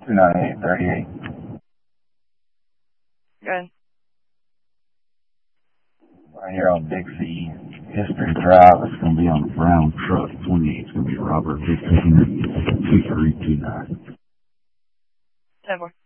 29838. Good. Right here on Dixie History Drive. It's going to be on the brown truck 28. It's going to be Robert 15 2329. 10-4.